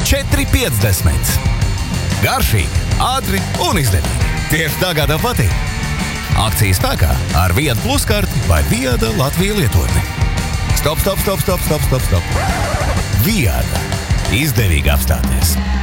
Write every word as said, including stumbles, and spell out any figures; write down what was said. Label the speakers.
Speaker 1: četri piecdesmit. Garšīgi, ātri un izdevīgi. Tieši tā, kā tev patīk. Akcijas spēkā ar Viada Plus karti vai Viada Latvija lietotni. Stop, stop, stop, stop, stop, stop, stop. Viada. Izdevīgi apstāties.